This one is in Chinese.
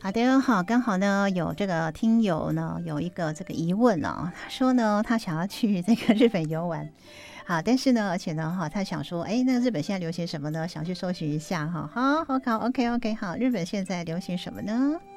好的，好，刚好呢有这个听友呢有一个这个疑问哦，他说呢他想要去这个日本游玩，好，但是呢而且呢哈他想说，哎，那日本现在流行什么呢？想去搜寻一下哈，好，OK OK，好，日本现在流行什么呢？